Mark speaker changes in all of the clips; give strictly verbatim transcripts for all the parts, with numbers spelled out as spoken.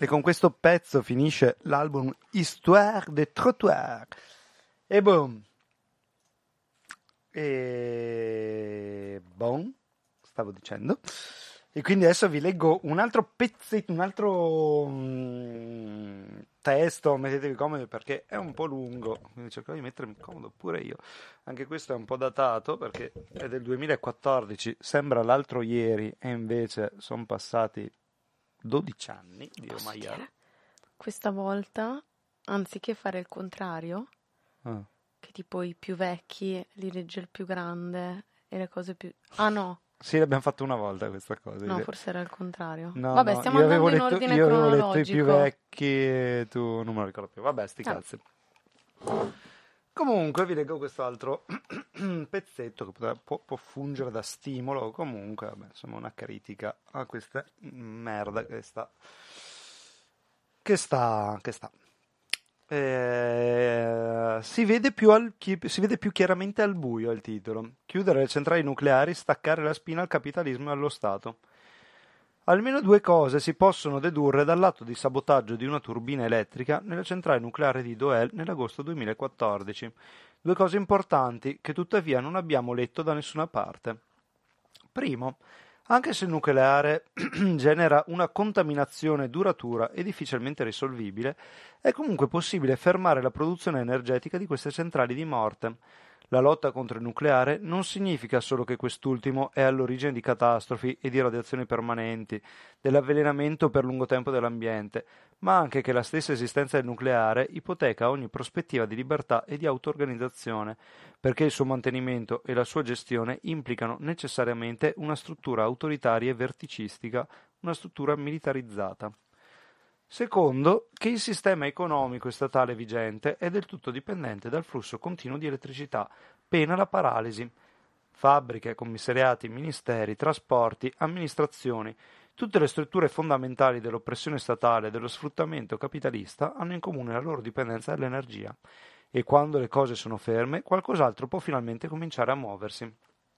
Speaker 1: E con questo pezzo finisce l'album Histoire de Trottoir. E boom. E bon, stavo dicendo. E quindi adesso vi leggo un altro pezzetto, un altro mm, testo, mettetevi comodi perché è un po' lungo, quindi cercherò di mettermi comodo pure io. Anche questo è un po' datato perché è del duemilaquattordici, sembra l'altro ieri e invece sono passati dodici anni di
Speaker 2: Posso
Speaker 1: Omaiyar.
Speaker 2: dire? Questa volta, anziché fare il contrario,
Speaker 1: Ah.
Speaker 2: che tipo i più vecchi li legge il più grande e le cose più... Ah no,
Speaker 1: Sì, l'abbiamo fatto una volta questa cosa.
Speaker 2: no, forse era il contrario.
Speaker 1: No,
Speaker 2: Vabbè,
Speaker 1: no,
Speaker 2: stiamo
Speaker 1: io
Speaker 2: andando
Speaker 1: avevo
Speaker 2: in
Speaker 1: letto,
Speaker 2: ordine
Speaker 1: io avevo letto i più
Speaker 2: cronologico.
Speaker 1: vecchi e tu non me lo ricordo più. Vabbè, sti
Speaker 2: Vabbè.
Speaker 1: cazzi. Comunque vi leggo questo altro pezzetto che potrebbe, può, può fungere da stimolo. Comunque, vabbè, insomma, una critica a questa merda che sta... Che sta... Che sta. Eh, si vede più al, chi- si vede più chiaramente al buio il titolo. Chiudere le centrali nucleari, staccare la spina al capitalismo e allo Stato. Almeno due cose si possono dedurre dall'atto di sabotaggio di una turbina elettrica nella centrale nucleare di Doel nell'agosto duemilaquattordici. Due cose importanti che tuttavia non abbiamo letto da nessuna parte. Primo, anche se il nucleare genera una contaminazione duratura e difficilmente risolvibile, è comunque possibile fermare la produzione energetica di queste centrali di morte. La lotta contro il nucleare non significa solo che quest'ultimo è all'origine di catastrofi e di radiazioni permanenti, dell'avvelenamento per lungo tempo dell'ambiente, ma anche che la stessa esistenza del nucleare ipoteca ogni prospettiva di libertà e di auto-organizzazione, perché il suo mantenimento e la sua gestione implicano necessariamente una struttura autoritaria e verticistica, una struttura militarizzata. Secondo, che il sistema economico e statale vigente è del tutto dipendente dal flusso continuo di elettricità, pena la paralisi. Fabbriche, commissariati, ministeri, trasporti, amministrazioni, tutte le strutture fondamentali dell'oppressione statale e dello sfruttamento capitalista hanno in comune la loro dipendenza dall'energia. E quando le cose sono ferme, qualcos'altro può finalmente cominciare a muoversi.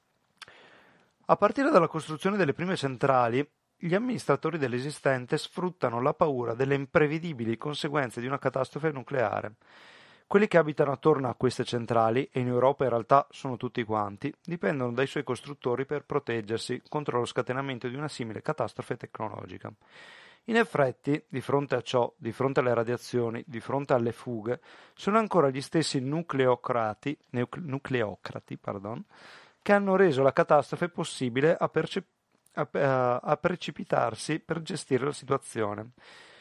Speaker 1: A partire dalla costruzione delle prime centrali, gli amministratori dell'esistente sfruttano la paura delle imprevedibili conseguenze di una catastrofe nucleare. Quelli che abitano attorno a queste centrali, e in Europa in realtà sono tutti quanti, dipendono dai suoi costruttori per proteggersi contro lo scatenamento di una simile catastrofe tecnologica. In effetti, di fronte a ciò, di fronte alle radiazioni, di fronte alle fughe, sono ancora gli stessi nucleocrati, nucleocrati pardon, che hanno reso la catastrofe possibile a percepire A, a, a precipitarsi per gestire la situazione,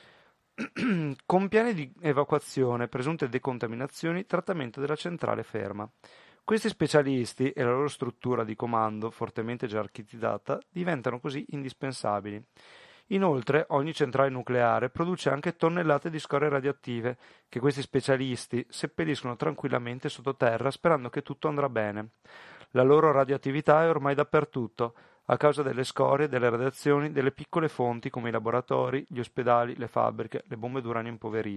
Speaker 1: con piani di evacuazione, presunte decontaminazioni, trattamento della centrale ferma. Questi specialisti e la loro struttura di comando, fortemente gerarchizzata, diventano così indispensabili. Inoltre, ogni centrale nucleare produce anche tonnellate di scorie radioattive, che questi specialisti seppelliscono tranquillamente sottoterra sperando che tutto andrà bene. La loro radioattività è ormai dappertutto, a causa delle scorie, delle radiazioni, delle piccole fonti come i laboratori, gli ospedali, le fabbriche, le bombe d'uranio impoverite.